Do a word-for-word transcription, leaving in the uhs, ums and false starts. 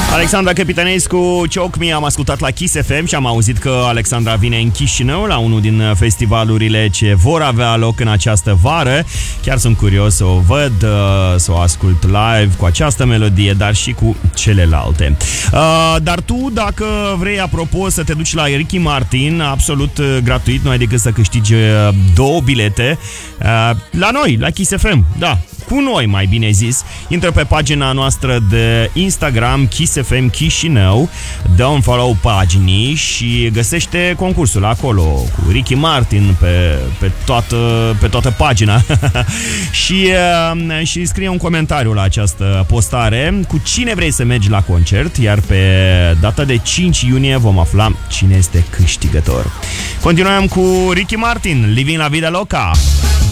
Alexandra Capitanescu, Choke Me, am ascultat la Kiss F M și am auzit că Alexandra vine în Chișinău la unul din festivalurile ce vor avea loc în această vară. Chiar sunt curios să o văd, să o ascult live cu această melodie, dar și cu celelalte. Dar tu, dacă vrei, apropo, să te duci la Ricky Martin, absolut gratuit, nu ai decât să câștigi două bilete la noi, la Kiss F M, da. Cu noi, mai bine zis. Intră pe pagina noastră de Instagram Kiss F M Chișinău, dă un follow paginii și găsește concursul acolo cu Ricky Martin pe, pe, toată, pe toată pagina și, și scrie un comentariu la această postare cu cine vrei să mergi la concert, iar pe data de cinci iunie vom afla cine este câștigător. Continuăm cu Ricky Martin, Living La Vida Loca.